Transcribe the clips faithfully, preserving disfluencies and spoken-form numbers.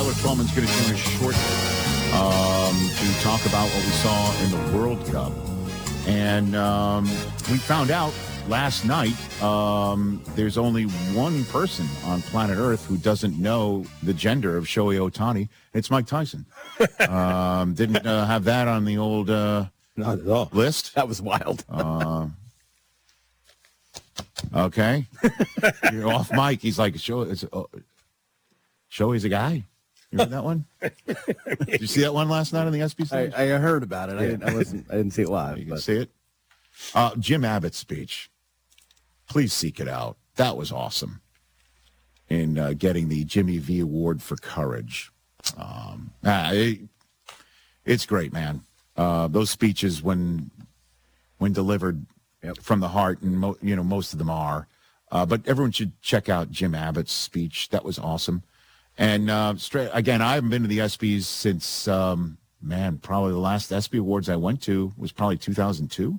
Tyler Twellman's going to join us shortly um, to talk about what we saw in the World Cup. And um, we found out last night um, there's only one person on planet Earth who doesn't know the gender of Shohei Ohtani. It's Mike Tyson. um, didn't uh, have that on the old uh, Not at all. list. That was wild. Uh, okay. You're off mic. He's like, Show, it's, uh, Shohei's a guy. You heard that one? Did you see that one last night on the S B C? I, I heard about it. I didn't. I wasn't. I didn't see it live. You can but. see it. Uh, Jim Abbott's speech. Please seek it out. That was awesome. In uh, getting the Jimmy V Award for Courage. Um, ah, it, it's great, man. Uh, those speeches, when when delivered Yep. from the heart, and mo- you know most of them are. Uh, but everyone should check out Jim Abbott's speech. That was awesome. And uh, straight again, I haven't been to the ESPYs since um, man, probably the last ESPY Awards I went to was probably two thousand two.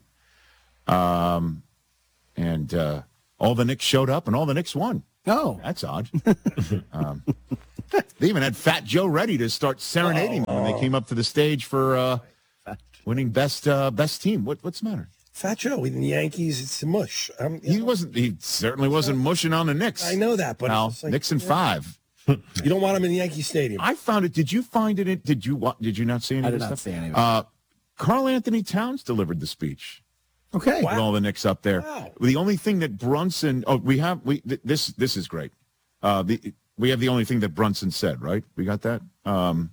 Um, and uh, all the Knicks showed up, and all the Knicks won. Oh, That's odd. um, they even had Fat Joe ready to start serenading Oh. when they came up to the stage for uh, winning best uh, best team. What what's the matter? Fat Joe in the Yankees, it's a mush. Um, He wasn't. He certainly wasn't mushing on the Knicks. I know that, but Now, it's like, Knicks in yeah. five. You don't want him in Yankee Stadium. I found it. Did you find it? In, did you wa- Did you not see any I of did this not stuff? see any of it. Uh, Carl Anthony Towns delivered the speech okay. with all the Knicks up there. Wow. The only thing that Brunson. Oh, we have. We th- this. This is great. Uh, the we have the only thing that Brunson said. Right. We got that. Um,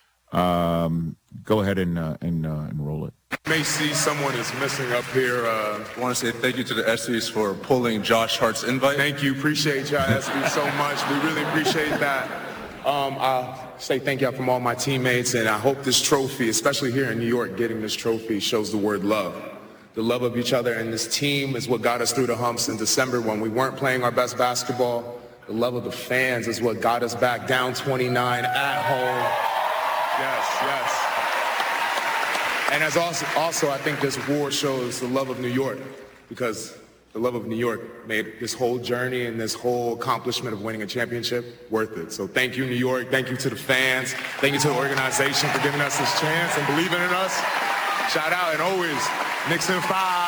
um, go ahead and uh, and uh, and roll it. May see someone is missing up here. Uh, I want to say thank you to the ESPYs for pulling Josh Hart's invite. thank you. Appreciate y'all. S B so much. We really appreciate that. Um, I'll say thank y'all from all my teammates, and I hope this trophy, especially here in New York, getting this trophy shows the word love. The love of each other, and this team is what got us through the humps in December when we weren't playing our best basketball. The love of the fans is what got us back down twenty-nine at home. Yes, yes. And as also, also, I think this award shows the love of New York, because the love of New York made this whole journey and this whole accomplishment of winning a championship worth it. So thank you, New York. Thank you to the fans. Thank you to the organization for giving us this chance and believing in us. Shout out, and always, Knicks in five.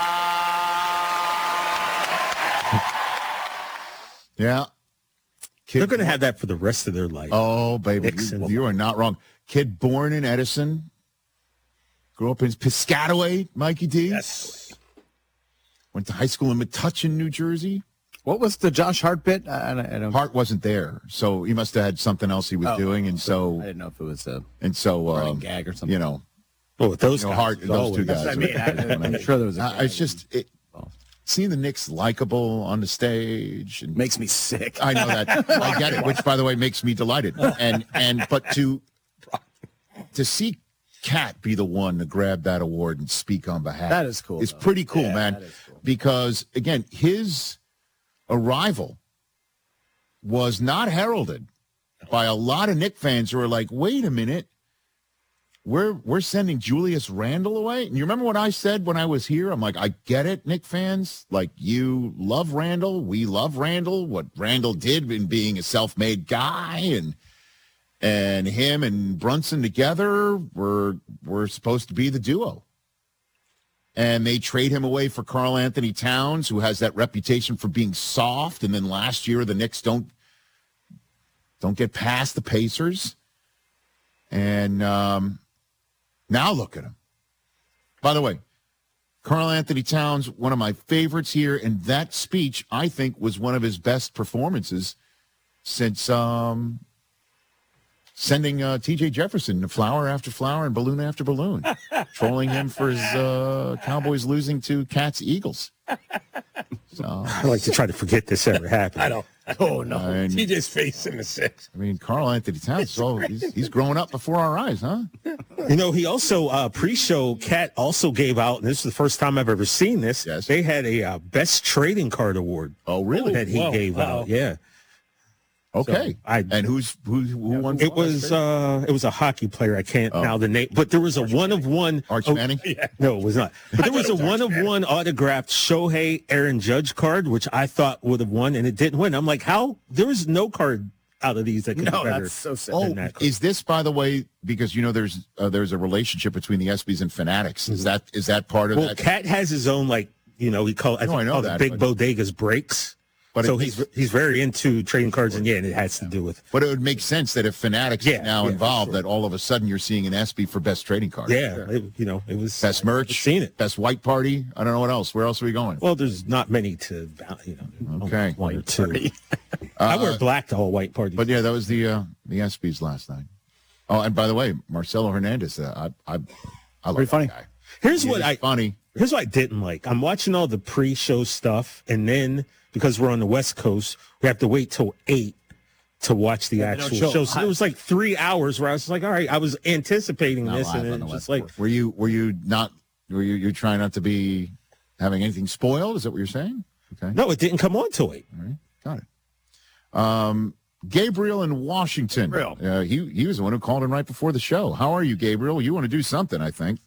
Yeah. Kid, They're going to have that for the rest of their life. Oh, baby, Knicks you, and- you are not wrong. Kid born in Edison, grew up in Piscataway, Mikey D. Yes. Went to high school in Metuchen, New Jersey. What was the Josh Hart bit? I, I, I don't. Hart wasn't there, so he must have had something else he was Oh, doing, and I so didn't know if it was a and so running um, gag or something. you know, Oh, with those you know, guys, Hart, it's those two always- guys. I mean, I, I'm sure there was. A Uh, it's just it, seeing the Knicks likable on the stage and makes me sick. I know that. I get it, which, by the way, makes me delighted. And and but to to see Cat be the one to grab that award and speak on behalf, That is cool, It's though. pretty cool, Yeah, man. that is cool. Because again, his arrival was not heralded by a lot of Knick fans who are like, "Wait a minute, we're we're sending Julius Randle away." And you remember what I said when I was here? I'm like, I get it, Knick fans. Like, you love Randle, we love Randle. What Randle did in being a self-made guy, and and him and Brunson together were were supposed to be the duo. And they trade him away for Karl Anthony Towns, who has that reputation for being soft. And then last year, the Knicks don't don't get past the Pacers. And um, now look at him. By the way, Karl Anthony Towns, one of my favorites here, and that speech, I think, was one of his best performances since um, sending uh, T J Jefferson to flower after flower and balloon after balloon, trolling him for his uh, Cowboys losing to Cats Eagles. So, I like to try to forget this ever happened. I don't. Oh, no. And- T J's face in the six. I mean, Karl Anthony Towns, so he's, he's growing up before our eyes, huh? You know, he also, uh, pre-show, Cat also gave out, and this is the first time I've ever seen this, Yes. they had a uh, Best Trading Card Award Oh, really? that he Whoa, gave wow. out. Yeah. Okay. So, I- and who's who? Who won? It was uh, it was a hockey player. I can't Oh. now the name, but there was a one of one. Arch oh, Manning? No, it was not. But there was a it was one Arch of Manning. one autographed Shohei Aaron Judge card, which I thought would have won, and it didn't win. I'm like, how? There was no card out of these that could No, be better. that's so sad. Oh, than that. is this, by the way, because you know there's uh, there's a relationship between the ESPYs and Fanatics? Is that is that part of Well, that? Cat has his own, like, you know, he call I No, think I know called that, it Big but- Bodegas breaks. But so it he's makes- he's very into trading cards, and yeah, and it has to do with But it would make sense that if Fanatics Yeah, is now yeah, for involved, sure. that all of a sudden you're seeing an ESPY for best trading card. yeah, it, you know, it was Best I've merch. seen it. Best white party. I don't know what else. Where else are we going? Well, there's not many to, you know, Okay. one or two. I wear black to all white parties. But yeah, that was the uh, the ESPYs last night. Oh, and by the way, Marcelo Hernandez. Uh, I I I love Pretty that funny. guy. here's He what is I funny. Here's what I didn't like. I'm watching all the pre-show stuff, and then because we're on the West Coast, we have to wait till eight to watch the don't actual show show. So it was like three hours where I was like, all right, I was anticipating Not this, live and on then the just West like, Coast. Were you were you not were you you trying not to be having anything spoiled? Is that what you're saying? Okay, no, it didn't come on till eight. all right, got it. Um, Gabriel in Washington. Gabriel. Uh, he he was the one who called in right before the show. How are you, Gabriel? You want to do something? I think.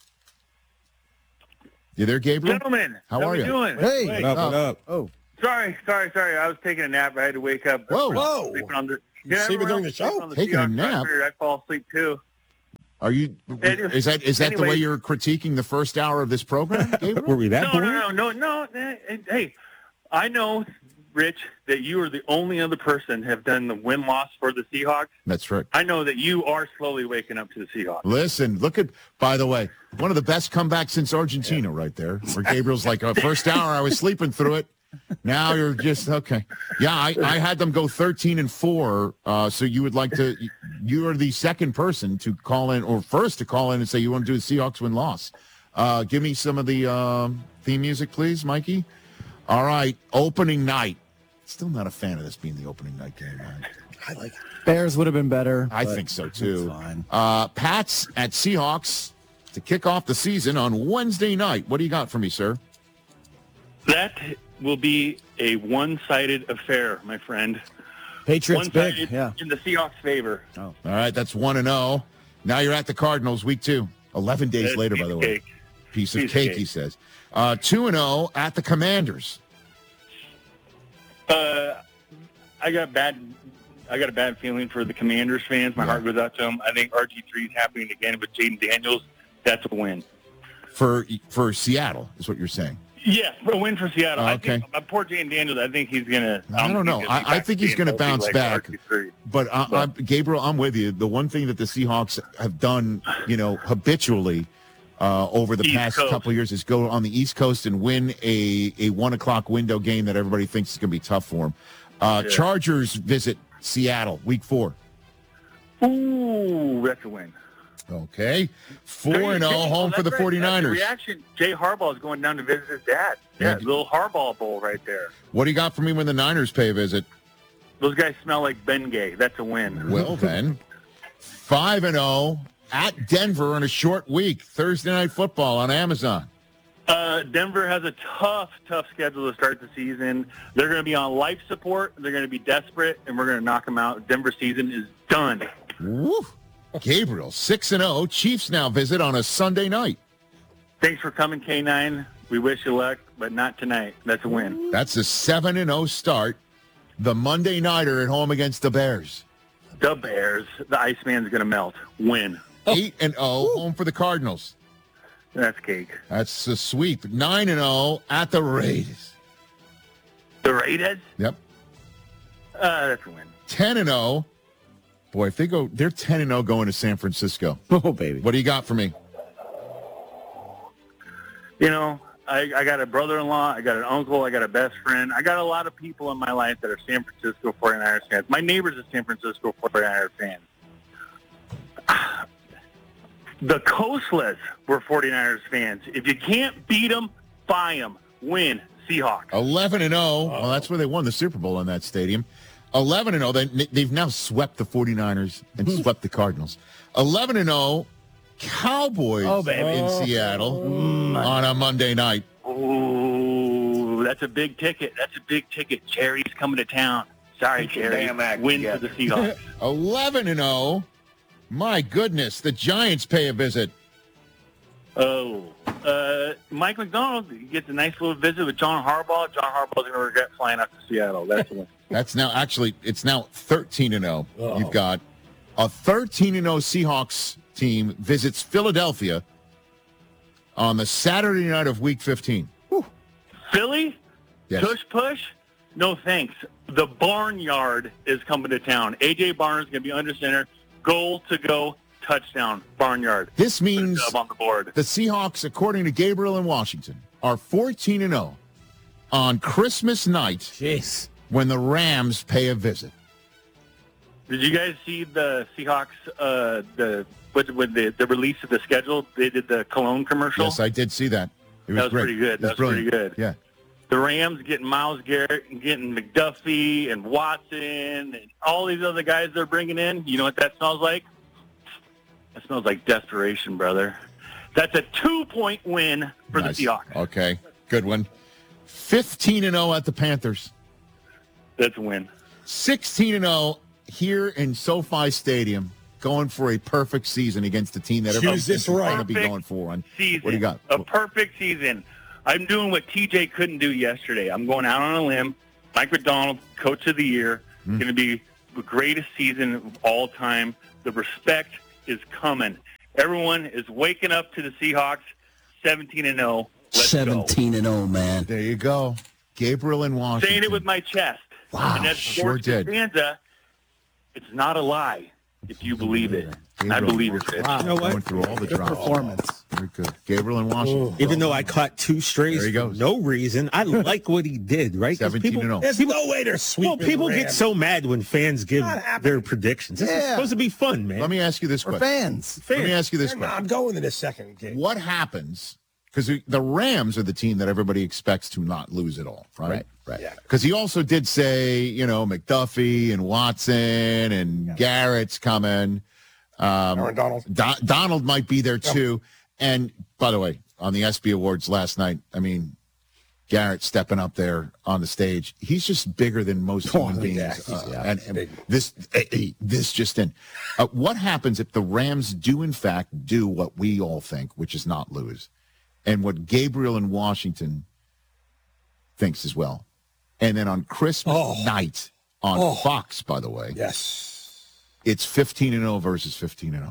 You there, Gabriel? Gentlemen, How how are we you? doing? Hey, What up, what up? oh, Sorry, sorry, sorry. I was taking a nap. I had to wake up. Whoa. Whoa. Sleeping on the, You sleeping everyone during the else sleeping show? on the Taking a Seahawks. nap? I figured I'd fall asleep too. Are you? Anyway- Is that is that the way anyway. you're critiquing the first hour of this program, Gabriel? Were we that No, boring? no, no, no, no. eh, Hey, I know, Rich, that you are the only other person have done the win-loss for the Seahawks. That's right. I know that you are slowly waking up to the Seahawks. Listen, look at, by the way, one of the best comebacks since Argentina right there, where Gabriel's like, oh, first hour, I was sleeping through it. Now you're just, okay. Yeah, I, I had them go thirteen and four. Uh, so you would like to, you are the second person to call in, or first to call in and say you want to do the Seahawks win-loss. Uh, give me some of the um, theme music, please, Mikey. All right, opening night. Still not a fan of this being the opening night game, man. I like it. Bears would have been better. I but think so, it's too. fine. Uh, Pats at Seahawks to kick off the season on Wednesday night. What do you got for me, sir? That will be a one-sided affair, my friend. Patriots big, One-sided yeah. in the Seahawks' favor. All right, that's one and zero. Now you're at the Cardinals, week two. Eleven days That's later, piece by the of way. cake. Piece of Piece of cake, cake. he says. Uh, two and zero at the Commanders. Uh, I got bad. I got a bad feeling for the Commanders fans. My Yeah. heart goes out to them. I think R G three is happening again with Jaden Daniels. That's a win. For for Seattle, is what you're saying. Yes, a win for Seattle. Oh, I okay. think, uh, poor Jaden Daniels. I think he's gonna. I don't know. I- I think he's gonna bounce back. But I, I, Gabriel, I'm with you. The one thing that the Seahawks have done, you know, habitually uh, over the East past Coast. couple of years is go on the East Coast and win a, a one o'clock window game that everybody thinks is going to be tough for them. Uh, Yeah. Chargers visit Seattle, week four. Ooh, that's a win. Okay. four and oh, Jay- home for the that's right. That's the 49ers. reaction. Jay Harbaugh is going down to visit his dad. Yeah, Yeah. little Harbaugh bowl right there. What do you got for me when the Niners pay a visit? Those guys smell like Ben Gay. That's a win. Well, then, five and oh at Denver on a short week. Thursday Night Football on Amazon. Uh, Denver has a tough, tough schedule to start the season. They're going to be on life support. They're going to be desperate, and we're going to knock them out. Denver season is done. Woo. Gabriel, six and oh. Chiefs now visit on a Sunday night. Thanks for coming, K nine. We wish you luck, but not tonight. That's a win. That's a seven and oh start. The Monday nighter at home against the Bears. The Bears, the Iceman's going to melt. Win. eight and oh home for the Cardinals. That's cake. That's a sweep. nine and oh at the Raiders. The Raiders? Yep. Uh, that's a win. ten and oh. Boy, if they go, they're ten and oh going to San Francisco. Oh, baby. What do you got for me? You know, I, I got a brother-in-law, I got an uncle, I got a best friend. I got a lot of people in my life that are San Francisco forty-niners fans. My neighbor's a San Francisco forty-niners fan. The Coastless were forty-niners fans. If you can't beat them, buy them. Win. Seahawks. eleven and oh. Well, that's where they won the Super Bowl in that stadium. eleven and oh. They, they've now swept the 49ers and swept the Cardinals. eleven and oh. Cowboys Oh, baby. in Seattle on a Monday night. Ooh, that's a big ticket. That's a big ticket. Jerry's coming to town. Sorry, Jerry. Win for the Seahawks. eleven and oh. My goodness, the Giants pay a visit. Oh, uh, Mike McDonald gets a nice little visit with John Harbaugh. John Harbaugh's going to regret flying out to Seattle. That's the one. That's now actually it's now thirteen and oh. Oh. You've got a thirteen and oh Seahawks team visits Philadelphia on the Saturday night of Week fifteen. Philly? Yes. Tush push? No thanks. The Barnyard is coming to town. A J Barnes is going to be under center. Goal to go. Touchdown. Barnyard. This means Good job on the board. the Seahawks, according to Gabriel in Washington, are fourteen and oh on Christmas night Jeez. when the Rams pay a visit. Did you guys see the Seahawks, uh, the with, with the, the release of the schedule? They did the Cologne commercial. Yes, I did see that. It was, That was great. pretty good. It That was pretty brilliant. good. Yeah. The Rams getting Myles Garrett and getting McDuffie and Watson and all these other guys they're bringing in. You know what that smells like? That smells like desperation, brother. That's a two-point win for Nice. the Seahawks. Okay, good one. fifteen and oh at the Panthers. That's a win. sixteen and oh here in SoFi Stadium, going for a perfect season against a team that everyone Choose this thinks is right. going to be Perfect going for one. Season. What do you got? A perfect season. I'm doing what T J couldn't do yesterday. I'm going out on a limb. Mike McDonald, Coach of the Year, Hmm. going to be the greatest season of all time. The respect is coming. Everyone is waking up to the Seahawks, seventeen and oh. Let's seventeen and oh, man. There you go. Gabriel in go. Washington. Saying it with my chest. Wow, and that's sure George did. Costanza. It's not a lie if you believe it. I Gabriel believe in it. Rich. You know Going what? through all the drama. Performance. Very good. Gabriel in Washington. Even though I caught two strays There he for goes. no reason, I like what he did, right? 'Cause seventeen people, and oh. There's no way they're sweeping. well, people the get Rams. so mad when fans give Not happening. their predictions. This is Yeah. supposed to be fun, man. Let me ask you this We're question. fans. Let me ask you this I'm, question. I'm going to the second game. What happens? Because the Rams are the team that everybody expects to not lose at all, right? Right, right. Yeah. Because he also did say, you know, McDuffie and Watson and Garrett's coming. Um, Aaron Donald. Do- Donald might be there too. And by the way, on the ESPY Awards last night, I mean, Garrett stepping up there on the stage. He's just bigger than most human yeah, beings. he's- Uh, yeah, and, he's and big. this, eh, eh, this just in. Uh, what happens if the Rams do in fact do what we all think, which is not lose, and what Gabriel in Washington thinks as well, and then on Christmas Oh. night on Oh. Fox, by the way, Yes. it's fifteen and oh versus fifteen and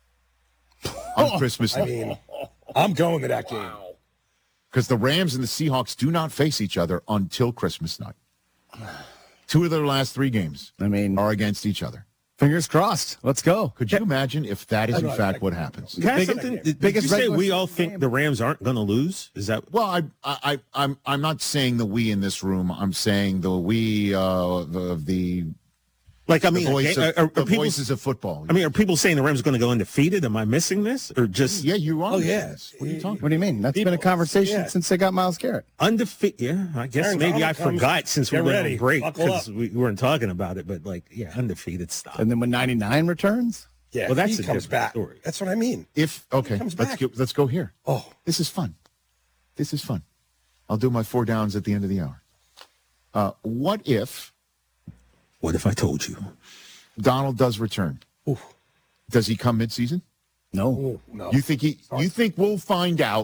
oh on Christmas I night. mean, I'm going to that game. Because the Rams and the Seahawks do not face each other until Christmas night. Two of their last three games I mean, are against each other. fingers crossed. Let's go. Could you imagine if that is in know, fact like- what happens? Can I ask Biggest- something? Did, did biggest you say regular we all season think game. the Rams aren't going to lose? Is that Well, I, I, I, I'm, I'm not saying the we in this room. I'm saying the we uh, the the, like? I the mean, voice are, of, are, are the people? voices of football. I mean, are people saying the Rams are going to go undefeated? Am I missing this, or just yeah, you are. Oh, yeah. Yes. What are you talking? What do you mean? That's been a People- conversation yeah. since they got Myles Garrett. undefeated? Yeah, I guess Aaron maybe Donald I comes. forgot since we Get went ready. on break Buckle because up. we weren't talking about it. But like, yeah, undefeated stop. And then when ninety-nine returns, Yeah, Well, that's he a comes different back. story. That's what I mean. If okay, comes let's back. go, let's go here. Oh, This is fun. This is fun. I'll do my four downs at the end of the hour. Uh, what if What if I told you? Donald does return? Oof. Does he come midseason? no. oh no. You think he? You think we'll find out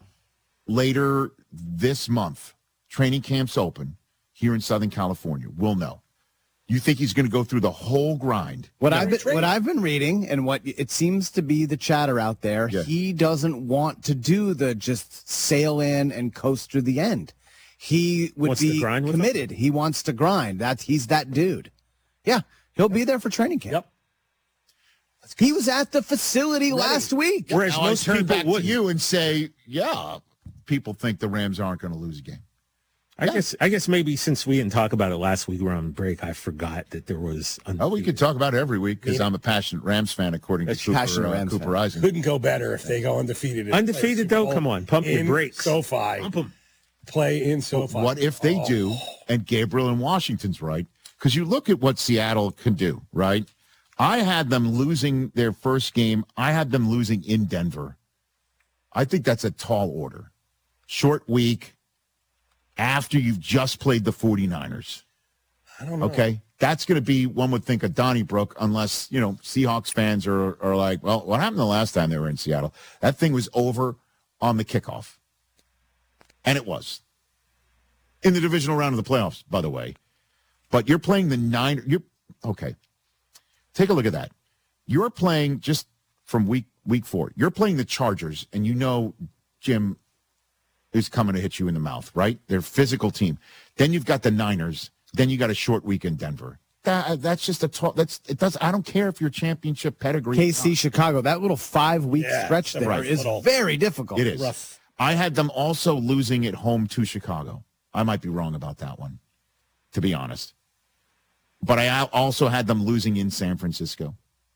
later this month? Training camps open here in Southern California. We'll know. You think he's going to go through the whole grind? What Yeah, I've been, trade. what I've been reading and what it seems to be the chatter out there, Yeah. he doesn't want to do the just sail in and coast through the end. He would Wants to be grind with them? committed. He wants to grind. That's he's that dude. Yeah, he'll be there for training camp. Yep. He was at the facility last week. Whereas Now I most turn people back would. to you and say, yeah, people think the Rams aren't going to lose a game. I guess. I guess maybe since we didn't talk about it last week, we were on break. I forgot that there was. Oh, we could talk about it every week because I'm a passionate Rams fan, according to That's Cooper, passionate uh, Rams Cooper fan. Eisen. Couldn't go better if they go undefeated. and Undefeated, play though? Super Come Bowl on, pump your in brakes. SoFi. Pump 'em. Play in SoFi. What if they Oh. do and Gabriel in Washington's right? Because you look at what Seattle can do, right? I had them losing their first game. I had them losing in Denver. I think that's a tall order. Short week after you've just played the 49ers. I don't know. Okay? That's going to be, one would think, a Donnybrook, unless, you know, Seahawks fans are, are like, well, what happened the last time they were in Seattle? That thing was over on the kickoff. And it was. In the divisional round of the playoffs, by the way. But you're playing the Niners. You're, okay. Take a look at that. You're playing, just from week week four, you're playing the Chargers, and you know Jim is coming to hit you in the mouth, right? They're a physical team. Then you've got the Niners. Then you got a short week in Denver. That, that's just a talk. That's it. Does I don't care if you're championship pedigree. K C, Chicago. That little five week Yeah, stretch there right. is Little- very difficult. It is. Rough. I had them also losing at home to Chicago. I might be wrong about that one, to be honest. But I al- also had them losing in San Francisco.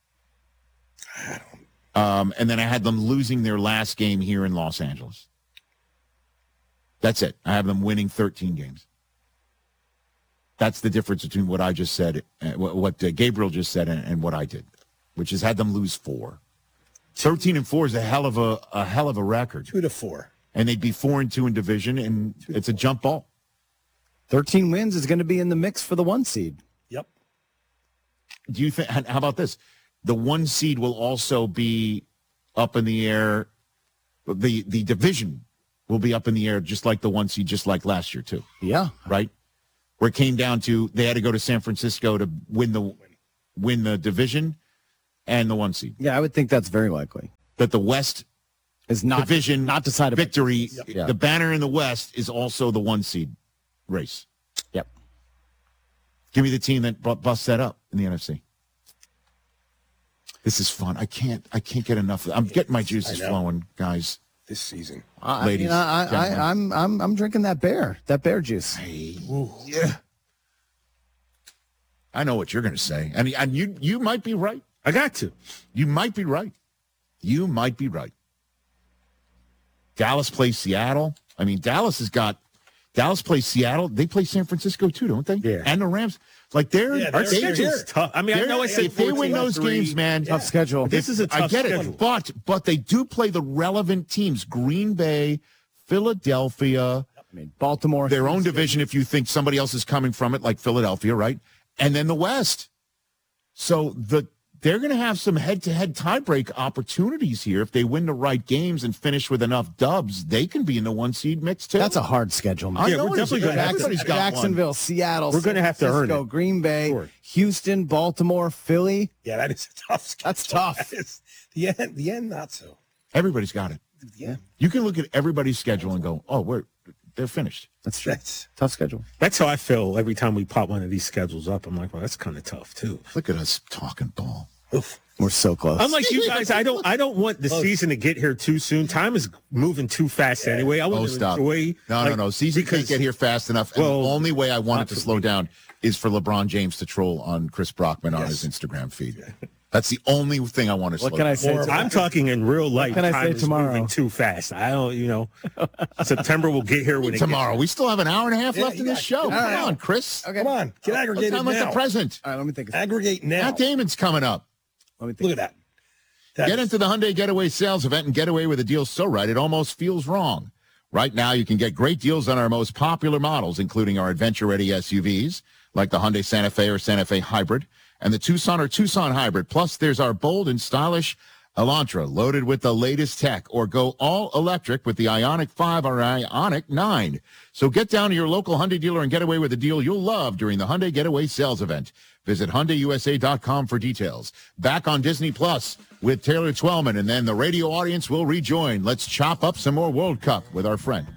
Um, and then I had them losing their last game here in Los Angeles. That's it. I have them winning thirteen games. That's the difference between what I just said, uh, what, what uh, Gabriel just said, and, and what I did, which is had them lose four. Thirteen and four is a hell of a a hell of a record, Two to four. and they'd be four and two in division, and it's a jump ball. thirteen wins is going to be in the mix for the one seed. Yep. Do you think? How about this? The one seed will also be up in the air. The the division will be up in the air, just like the one seed, just like last year too. Yeah. Right? Where it came down to they had to go to San Francisco to win the win the division and the one seed. Yeah, I would think that's very likely. That the West Is not division not decided. by- victory, Yeah. the banner in the West is also the one seed race. Yep. Give me the team that bu- busts that up in the N F C. This is fun. I can't. I can't get enough. I'm getting my juices I know. flowing, guys. This season. I, Ladies, you know, I, I, gentlemen. I'm I'm I'm drinking that bear, that bear juice. Yeah. I know what you're going to say, and and you you might be right. I got to. You might be right. You might be right. Dallas plays Seattle. I mean, Dallas has got Dallas plays Seattle. They play San Francisco too, don't they? Yeah. And the Rams. Like they're, Yeah, Our they're- they schedule's just, tough. I mean, I they're- know I said if they win fourteen and those three. games, man. Tough schedule. This is a tough I get schedule. it, but but they do play the relevant teams: Green Bay, Philadelphia, I mean, Baltimore. their own division. If you think somebody else is coming from it, like Philadelphia, right? And then the West. So the they're going to have some head-to-head tiebreak opportunities here. If they win the right games and finish with enough dubs, they can be in the one seed mix too. That's a hard schedule. man. I Yeah, know we're it is. definitely gonna have to- Everybody's got one. Jacksonville, Seattle. We're gonna San have to earn Francisco, it. Green Bay, Sure. Houston, Baltimore, Philly. Yeah, that is a tough schedule. That's tough. That is, the end, the end, not so. Everybody's got it. The end. You can look at everybody's schedule and go, "Oh, we're they're finished." That's true. That's Tough schedule. That's how I feel every time we pop one of these schedules up. I'm like, well, that's kind of tough too. Look at us talking ball. oof. We're so close. Unlike you guys, I don't. I don't want the season to get here too soon. Time is moving too fast anyway. I want Oh, to stop. enjoy. No, like, no, no. Season can't because- get here fast enough. And Well, the only way I want it to not slow for me. down is for LeBron James to troll on Chris Brockman on his Instagram feed. That's the only thing I want to what slow can I down. say? More- to- I'm talking in real life. can I Time say is tomorrow? moving too fast. I don't. You know, September will get here when it Tomorrow. We still have an hour and a half Yeah, left in you this got- show. all Come right. on, Chris. Okay. Come on, get Let's aggregated time like now. the present. All right, let me think. Of, Aggregate now. Matt Damon's coming up. let me think. Look at that. That Get is- into the Hyundai Getaway sales event and get away with a deal so right it almost feels wrong. Right now, you can get great deals on our most popular models, including our adventure-ready S U Vs, like the Hyundai Santa Fe or Santa Fe Hybrid, and the Tucson or Tucson Hybrid. Plus, there's our bold and stylish Elantra, loaded with the latest tech, or go all electric with the Ioniq five or Ioniq nine. So get down to your local Hyundai dealer and get away with a deal you'll love during the Hyundai Getaway sales event. Visit Hyundai U S A dot com for details. Back on Disney Plus with Taylor Twellman, and then the radio audience will rejoin. Let's chop up some more World Cup with our friend.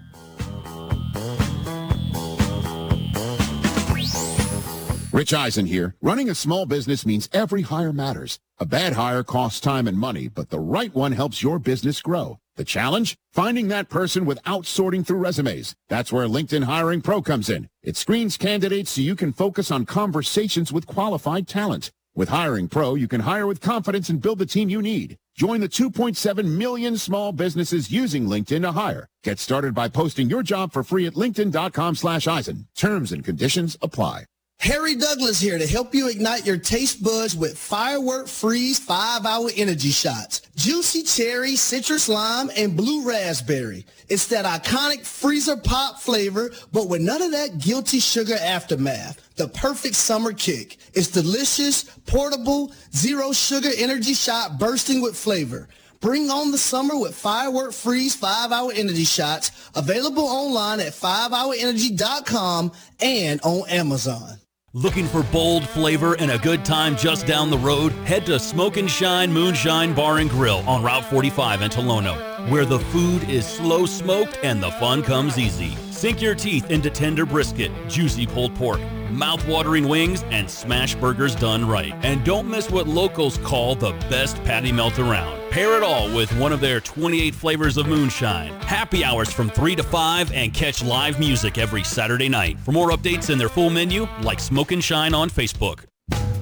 Rich Eisen here. Running a small business means every hire matters. A bad hire costs time and money, but the right one helps your business grow. The challenge? Finding that person without sorting through resumes. That's where LinkedIn Hiring Pro comes in. It screens candidates so you can focus on conversations with qualified talent. With Hiring Pro, you can hire with confidence and build the team you need. Join the two point seven million small businesses using LinkedIn to hire. Get started by posting your job for free at linkedin dot com slash Eisen. Terms and conditions apply. Harry Douglas here to help you ignite your taste buds with Firework Freeze five hour Energy Shots. Juicy cherry, citrus lime, and blue raspberry. It's that iconic freezer pop flavor, but with none of that guilty sugar aftermath. The perfect summer kick. It's delicious, portable, zero sugar energy shot bursting with flavor. Bring on the summer with Firework Freeze five hour Energy Shots, available online at five hour energy dot com and on Amazon. Looking for bold flavor and a good time just down the road? Head to Smoke and Shine Moonshine Bar and Grill on Route forty-five in Tolono, where the food is slow smoked and the fun comes easy. Sink your teeth into tender brisket, juicy pulled pork, mouth-watering wings, and smash burgers done right. And don't miss what locals call the best patty melt around. Pair it all with one of their twenty-eight flavors of moonshine. Happy hours from three to five and catch live music every Saturday night. For more updates and their full menu, like Smoke and Shine on Facebook.